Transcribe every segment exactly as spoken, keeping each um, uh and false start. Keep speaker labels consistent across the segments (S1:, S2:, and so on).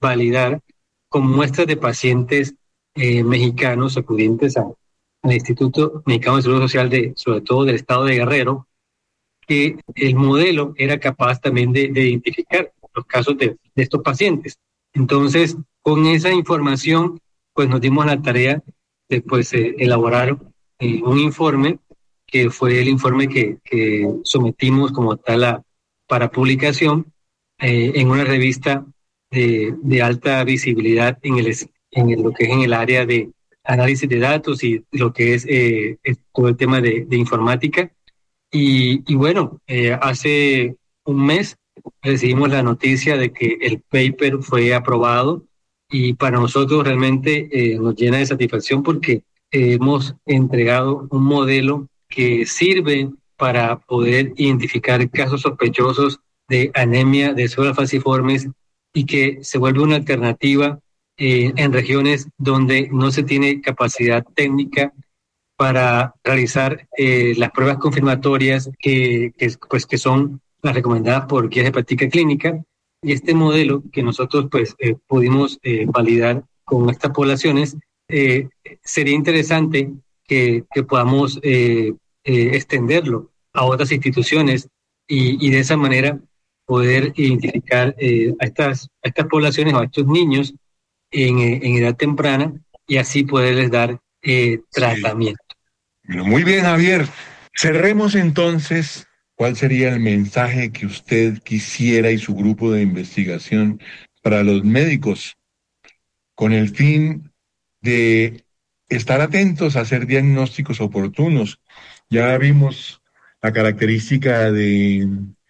S1: validar con muestras de pacientes eh, mexicanos acudientes a, al Instituto Mexicano de Seguro Social, de, sobre todo del estado de Guerrero, que el modelo era capaz también de, de identificar los casos de, de estos pacientes. Entonces, con esa información, pues nos dimos la tarea de pues, eh, elaborar eh, un informe, que fue el informe que, que sometimos como tal a, para publicación eh, en una revista de, de alta visibilidad en, el, en el, lo que es en el área de análisis de datos y lo que es, eh, es todo el tema de, de informática. Y, y bueno, eh, hace un mes recibimos la noticia de que el paper fue aprobado y para nosotros realmente eh, nos llena de satisfacción porque eh, hemos entregado un modelo que sirve para poder identificar casos sospechosos de anemia de células falciformes y que se vuelve una alternativa eh, en regiones donde no se tiene capacidad técnica para realizar eh, las pruebas confirmatorias que, que, pues, que son las recomendadas por guías de práctica clínica. Y este modelo que nosotros pues, eh, pudimos eh, validar con estas poblaciones, eh, sería interesante que, que podamos eh, eh, extenderlo a otras instituciones y, y de esa manera poder identificar eh, a, estas, a estas poblaciones o a estos niños en, en edad temprana y así poderles dar eh, tratamiento.
S2: Sí. Bueno, muy bien, Javier. Cerremos entonces. ¿Cuál sería el mensaje que usted quisiera y su grupo de investigación para los médicos con el fin de estar atentos a hacer diagnósticos oportunos? Ya vimos la característica de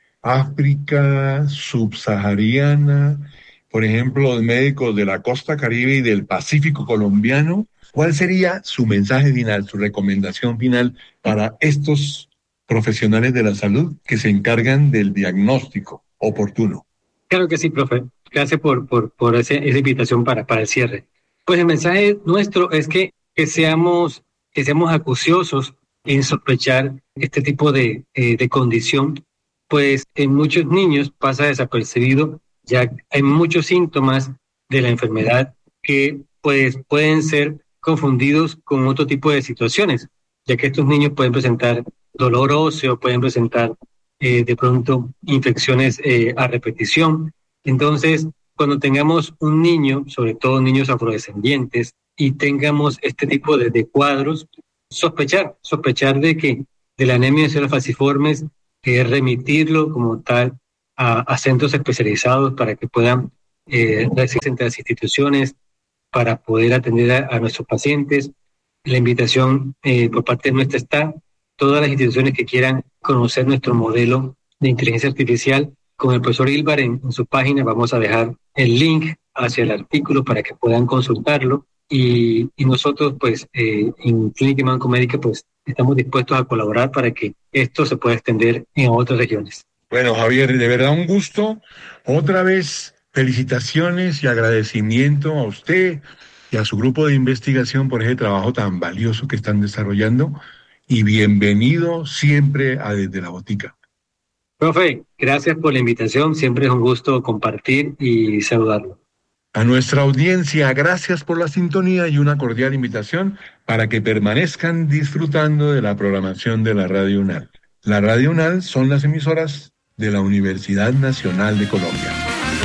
S2: África subsahariana, por ejemplo, los médicos de la costa Caribe y del Pacífico colombiano. ¿Cuál sería su mensaje final, su recomendación final para estos profesionales de la salud que se encargan del diagnóstico oportuno?
S1: Claro que sí, profe. Gracias por, por, por ese, esa invitación para, para el cierre. Pues el mensaje nuestro es que, que, seamos, que seamos acuciosos en sospechar este tipo de, eh, de condición, pues en muchos niños pasa desapercibido, ya hay muchos síntomas de la enfermedad que pues, pueden ser confundidos con otro tipo de situaciones, ya que estos niños pueden presentar dolor óseo, pueden presentar eh, de pronto infecciones eh, a repetición. Entonces, cuando tengamos un niño, sobre todo niños afrodescendientes, y tengamos este tipo de, de cuadros, sospechar, sospechar de que de la anemia de células falciformes, que es remitirlo como tal a, a centros especializados para que puedan eh, recibirse entre las instituciones para poder atender a, a nuestros pacientes. La invitación eh, por parte nuestra está, todas las instituciones que quieran conocer nuestro modelo de inteligencia artificial, con el profesor Ilvar en, en su página vamos a dejar el link hacia el artículo para que puedan consultarlo y, y nosotros pues eh, en Clínica Mancomédica pues estamos dispuestos a colaborar para que esto se pueda extender en otras regiones.
S2: Bueno, Javier, de verdad un gusto. Otra vez, felicitaciones y agradecimiento a usted y a su grupo de investigación por ese trabajo tan valioso que están desarrollando. Y bienvenido siempre a Desde la Botica.
S1: Profe, gracias por la invitación. Siempre es un gusto compartir y saludarlo.
S2: A nuestra audiencia, gracias por la sintonía y una cordial invitación para que permanezcan disfrutando de la programación de la Radio UNAL. La Radio UNAL son las emisoras de la Universidad Nacional de Colombia.